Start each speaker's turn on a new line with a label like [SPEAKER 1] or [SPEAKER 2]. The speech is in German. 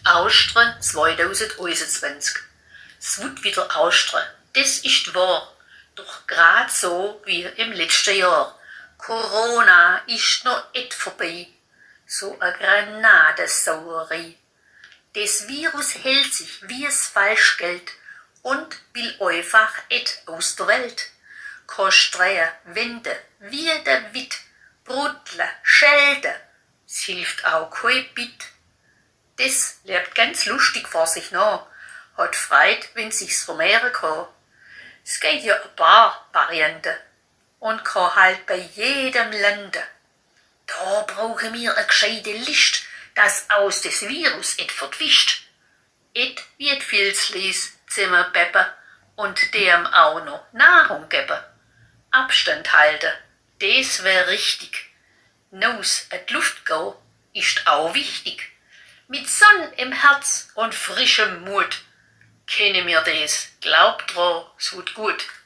[SPEAKER 1] Austria 2021. Es wird wieder Austria, das ist wahr. Doch grad so wie im letzten Jahr. Corona ist noch et vorbei. So a Granatensauerei. Das Virus hält sich wie es Falschgeld und will einfach et aus der Welt. Kostreien, wende, wie der Witt, brudle, schelde. Es hilft auch kein Bit. Das lebt ganz lustig vor sich nach, hat Freude, wenn sich's vermehren kann. Es geht ja ein paar Varianten und kann halt bei jedem landen. Da brauchen wir eine gescheite List, dass aus des Virus et vertwischt. Et wird Filzlies zusammenbeppen und dem auch noch Nahrung geben. Abstand halten, das wär richtig. Naus et Luft gehen ist auch wichtig. Mit Sonn im Herz und frischem Mut kennen wir das. Glaubt dran, es wird gut.